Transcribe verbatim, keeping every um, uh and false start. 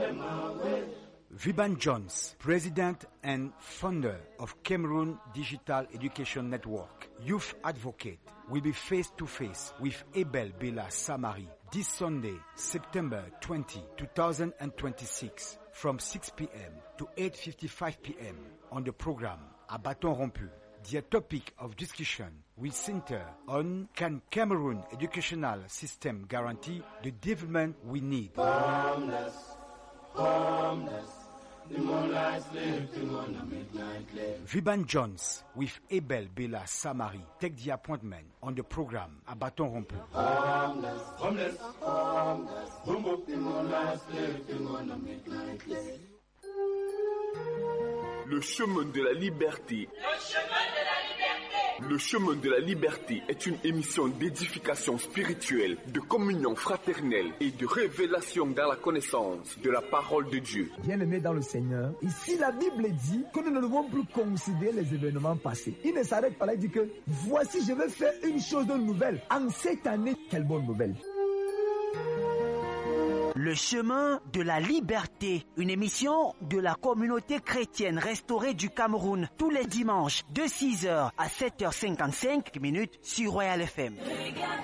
Viban Jones, President and founder of Cameroon Digital Education Network, youth advocate, will be face-to-face with Abel Bella Samari this Sunday, September twentieth, twenty twenty-six, from six p.m. to eight fifty-five p.m. on the program à Bâton Rompu. The topic of discussion will center on can Cameroon educational system guarantee the development we need. Homeless, homeless. The moonlight sleeping on a midnight lane. Viban Jones with Abel Bella Samari take the appointment on the program à Bâton Rompu. Homeless, homeless, homeless. The moonlight sleeping on a midnight lane. Le chemin de la liberté. Le chemin de la liberté. Le chemin de la liberté est une émission d'édification spirituelle, de communion fraternelle et de révélation dans la connaissance de la parole de Dieu. Bien-aimés dans le Seigneur, ici la Bible dit que nous ne devons plus considérer les événements passés. Il ne s'arrête pas là, il dit que voici je vais faire une chose de nouvelle. En cette année, quelle bonne nouvelle. Le chemin de la liberté, une émission de la communauté chrétienne restaurée du Cameroun, tous les dimanches de six heures à sept heures cinquante-cinq minutes sur Royal F M.